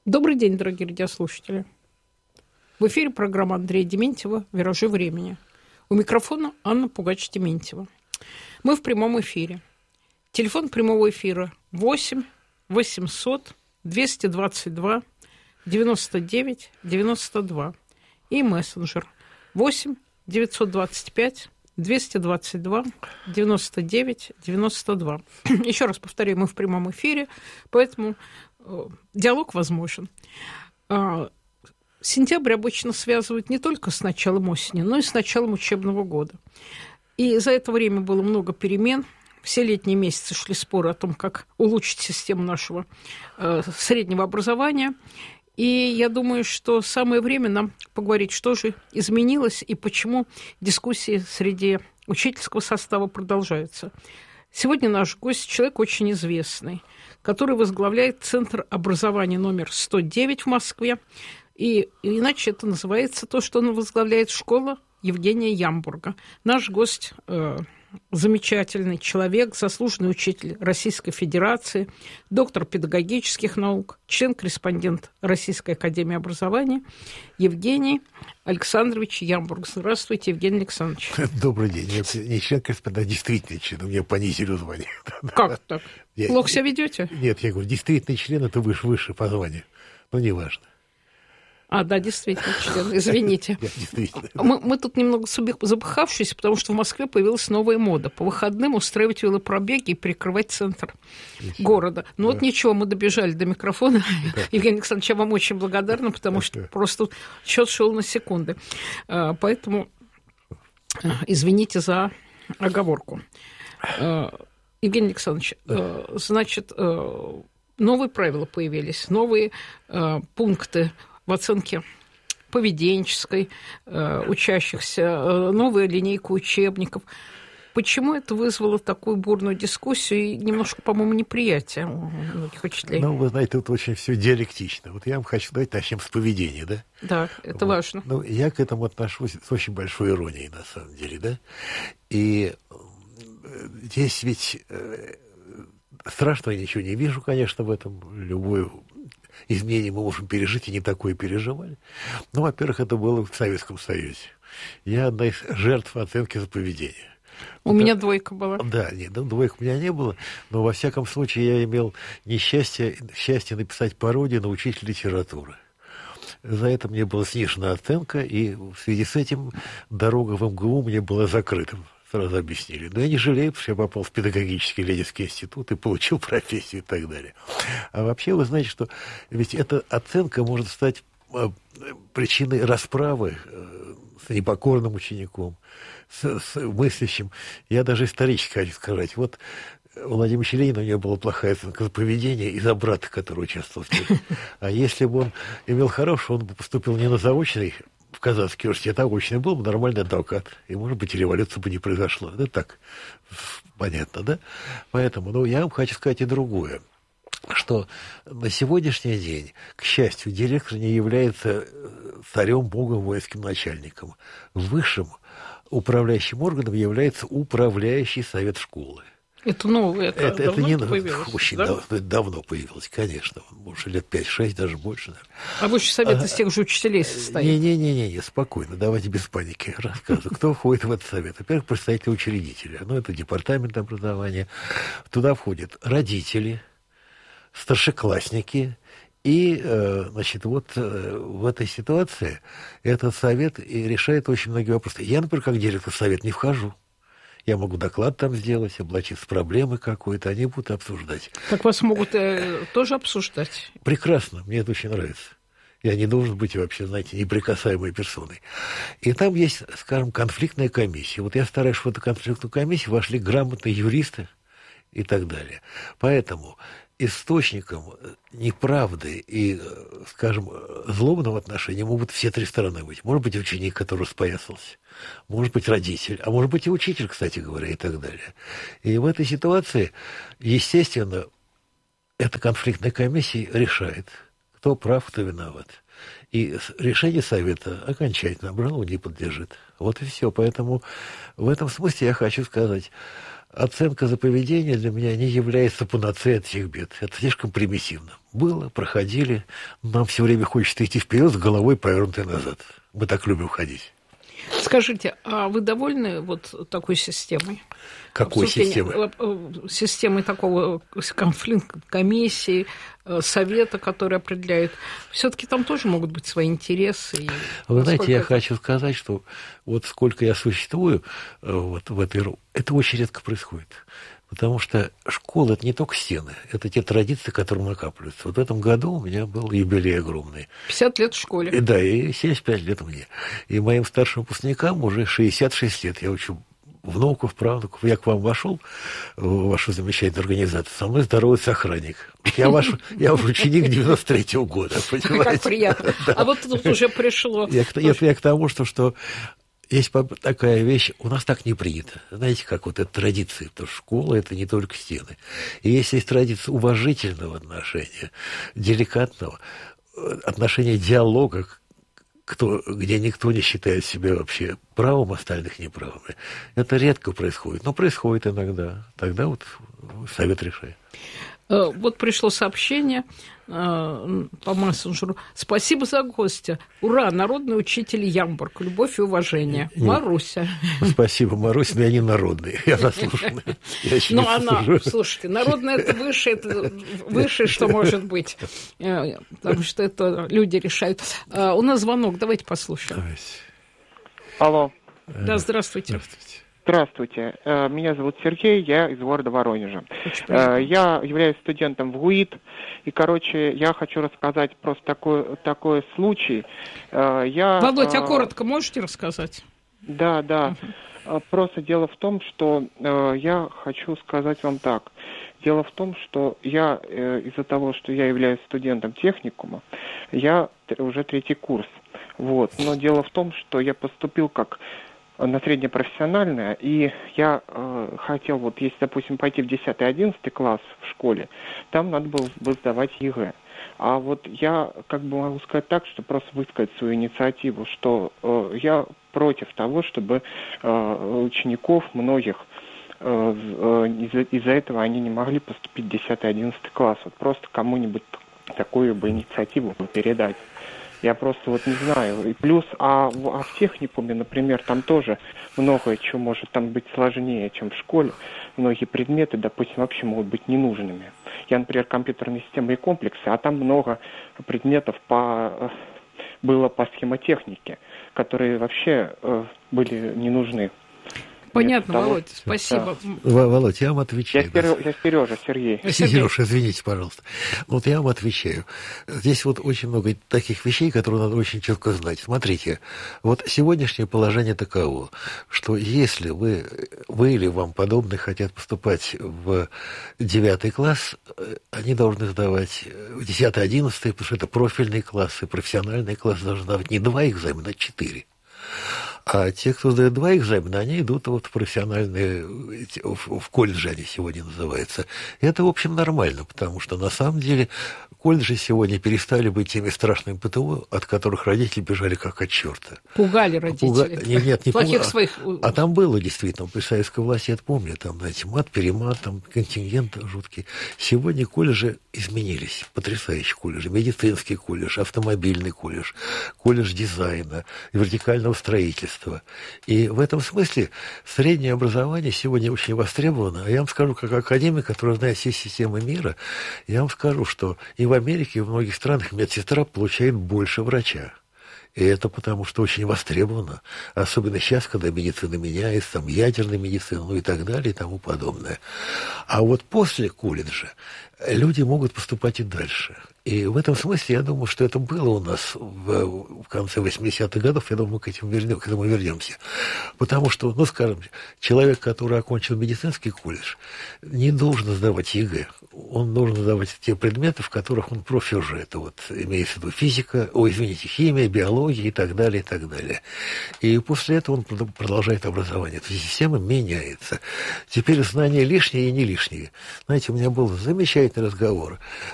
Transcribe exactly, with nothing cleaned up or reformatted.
Добрый день, дорогие радиослушатели. В эфире программа Андрея Дементьева «Виражи времени». У микрофона Анна Пугач-Дементьева. Мы в прямом эфире. Телефон прямого эфира восемь восемьсот двести двадцать два девяносто девять девяносто два. И мессенджер восемь девятьсот двадцать пять двести двадцать два девяносто девять девяносто два. Еще раз повторяю, мы в прямом эфире, поэтому диалог возможен. Сентябрь обычно связывают не только с началом осени, но и с началом учебного года. И за это время было много перемен. Все летние месяцы шли споры о том, как улучшить систему нашего среднего образования. И я думаю, что самое время нам поговорить, что же изменилось и почему дискуссии среди учительского состава продолжаются. Сегодня наш гость – человек очень известный, который возглавляет Центр образования номер сто девять в Москве. И иначе это называется то, что он возглавляет, школа Евгения Ямбурга. Наш гость э, замечательный человек, заслуженный учитель Российской Федерации, доктор педагогических наук, член-корреспондент Российской академии образования Евгений Александрович Ямбург. Здравствуйте, Евгений Александрович. Добрый день. Я не член-корреспондент, а действительный член. У меня понизили звание. Как так? Я, Плохо себя ведете? Нет, я говорю, действительный член – это выше, выше по званию. Но не важно. А, да, действительно, член, извините. Мы, мы тут немного запыхавшись, потому что в Москве появилась новая мода. По выходным устраивать велопробеги и перекрывать центр ничего. города. Ну да. Вот ничего, мы добежали до микрофона. Да. Евгений Александрович, я вам очень благодарна, потому что просто счет шел на секунды. Поэтому извините за оговорку. Евгений Александрович, да. значит, новые правила появились, новые пункты в оценке поведенческой э, учащихся, э, новая линейка учебников. Почему это вызвало такую бурную дискуссию и немножко, по-моему, неприятие у многих учителей? Ну, вы знаете, тут очень все диалектично. Вот я вам хочу сказать, начнем с поведения, да? Да, это вот. Важно. Ну, я к этому отношусь с очень большой иронией, на самом деле, да? И здесь ведь э, страшного я ничего не вижу, конечно, в этом. Любое изменение мы можем пережить, и не такое переживали. Ну, во-первых, это было в Советском Союзе. Я одна из жертв оценки за поведение. У вот меня это... двойка была. Да, нет, ну, двойка у меня не было, но, во всяком случае, я имел несчастье счастье написать пародию на учителя литературы. За это мне была снижена оценка, и в связи с этим дорога в эм гэ у мне была закрыта. Сразу объяснили. Но я не жалею, потому что я попал в педагогический Ленинский институт и получил профессию и так далее. А вообще вы знаете, что ведь эта оценка может стать причиной расправы с непокорным учеником, с, с мыслящим. Я даже исторически хочу сказать. Вот у Владимира Ленина у него была плохая оценка за поведение из-за брата, который участвовал в деле. А если бы он имел хорошую, он бы поступил не на заочный в Казанский университет, а очный, был бы нормальный адвокат. И, может быть, революция бы не произошла. Это так, понятно, да? Поэтому, ну, я вам хочу сказать и другое, что на сегодняшний день, к счастью, директор не является царем, богом, воинским начальником. Высшим управляющим органом является управляющий совет школы. Это новое, это, это, это не появилось, очень да? давно, давно появилось, конечно. Может, лет пять-шесть, даже больше. Наверное. А высший совет а, из тех же учителей состоит? Не-не-не, спокойно, давайте без паники рассказываю. Кто входит в этот совет? Во-первых, представители учредителя. Ну, это департамент образования. Туда входят родители, старшеклассники. И, значит, вот в этой ситуации этот совет и решает очень многие вопросы. Я, например, как директор в совет не вхожу. Я могу доклад там сделать, облачить с проблемой какой-то, они будут обсуждать. Так вас могут э, тоже обсуждать? Прекрасно, мне это очень нравится. Я не должен быть вообще, знаете, неприкасаемой персоной. И там есть, скажем, конфликтная комиссия. Вот я стараюсь, чтобы в эту конфликтную комиссию вошли грамотные юристы и так далее. Поэтому источником неправды и, скажем, злобного отношения могут все три стороны быть. Может быть, ученик, который распоясался, может быть, родитель, а может быть, и учитель, кстати говоря, и так далее. И в этой ситуации, естественно, эта конфликтная комиссия решает, кто прав, кто виноват. И решение совета окончательно обжалованию не подлежит. Вот и все. Поэтому в этом смысле я хочу сказать, оценка за поведение для меня не является панацеей от всех бед. Это слишком примитивно. Было, проходили, нам все время хочется идти вперед с головой повернутой назад. Мы так любим ходить. Скажите, а вы довольны вот такой системой? Какой системой? Системой такого конфликта, комиссии, совета, который определяет. Все-таки там тоже могут быть свои интересы. И вы знаете, я это... хочу сказать, что вот сколько я существую вот в этой... Это очень редко происходит. Потому что школа – это не только стены, это те традиции, которые накапливаются. Вот в этом году у меня был юбилей огромный. пятьдесят лет в школе. И, да, и семьдесят пять лет мне. И моим старшим выпускникам уже шестьдесят шесть лет. Я учу внуков, правнуков. Я к вам вошел, в вашу замечательную организацию. Со мной здоровается охранник. Я ваш, я ваш ученик девяносто третьего года, понимаете? Как приятно. Да. А вот тут уже пришло... Я, я, я к тому, что... что есть такая вещь, у нас так не принято. Знаете, как вот это традиция, потому что школа – это не только стены. И если есть традиция уважительного отношения, деликатного, отношения диалога, кто, где никто не считает себя вообще правым, остальных неправыми, это редко происходит. Но происходит иногда. Тогда вот совет решает. Вот пришло сообщение по мессенджеру. Спасибо за гостя. Ура, народный учитель Ямбург. Любовь и уважение. Нет. Маруся. Спасибо, Маруся, но я не народный. Я заслуженный. Ну, она, слушайте, народная – это выше, это выше, что может быть. Потому что это люди решают. У нас звонок, давайте послушаем. Алло. Да, здравствуйте. Здравствуйте. Здравствуйте. Меня зовут Сергей, я из города Воронежа. Я являюсь студентом в ГУИТ, и, короче, я хочу рассказать просто такой, такой случай. Я, Володь, а коротко можете рассказать? Да, да. Uh-huh. Просто дело в том, что я хочу сказать вам так. Дело в том, что я из-за того, что я являюсь студентом техникума, я уже третий курс. Вот. Но дело в том, что я поступил как... на среднепрофессиональное, и я э, хотел, вот если, допустим, пойти в десятый-одиннадцатый класс в школе, там надо было бы сдавать ЕГЭ. А вот я как бы могу сказать так, что просто высказать свою инициативу, что э, я против того, чтобы э, учеников многих э, э, из-за, из-за этого они не могли поступить в десятый-одиннадцатый класс. Вот просто кому-нибудь такую бы инициативу передать. Я просто вот не знаю. И плюс, а, а в техникуме, например, там тоже многое чего может там быть сложнее, чем в школе. Многие предметы, допустим, вообще могут быть ненужными. Я, например, компьютерные системы и комплексы, а там много предметов по, было по схемотехнике, которые вообще э, были не нужны. Понятно, того, Володь, спасибо. Да. Володь, я вам отвечаю. Я, Сережа, я Сережа, Сергей. Сережа, извините, пожалуйста. Вот я вам отвечаю. Здесь вот очень много таких вещей, которые надо очень четко знать. Смотрите, вот сегодняшнее положение таково, что если вы, вы или вам подобные хотят поступать в девятый класс, они должны сдавать в десятый-одиннадцатый, потому что это профильные классы, профессиональные классы должны сдавать не два экзамена, а четыре. А те, кто сдает два экзамена, они идут вот в профессиональные, в, в колледже они сегодня называются. И это, в общем, нормально, потому что на самом деле колледжи сегодня перестали быть теми страшными ПТУ, от которых родители бежали как от черта. Пугали родители. Пуга... Нет, нет, не Плохих пугали. Своих... А там было действительно, при советской власти, я это помню, там, знаете, мат, перемат, там контингент жуткий. Сегодня колледжи изменились, потрясающие колледжи. Медицинский колледж, автомобильный колледж, колледж дизайна, вертикального строительства. И в этом смысле среднее образование сегодня очень востребовано. А я вам скажу, как академик, который знает все системы мира, я вам скажу, что и в Америке, и в многих странах медсестра получает больше врача. И это потому, что очень востребовано. Особенно сейчас, когда медицина меняется, там ядерная медицина, ну и так далее, и тому подобное. А вот после колледжа люди могут поступать и дальше. И в этом смысле, я думаю, что это было у нас в, в конце восьмидесятых годов. Я думаю, мы к этому, вернем, к этому вернемся. Потому что, ну, скажем, человек, который окончил медицинский колледж, не должен сдавать ЕГЭ. Он должен сдавать те предметы, в которых он профи уже. Это вот имеется в виду физика, ой, извините, химия, биология и так далее, и так далее. И после этого он продолжает образование. То есть система меняется. Теперь знания лишние и не лишние. Знаете, у меня был замечательный разговор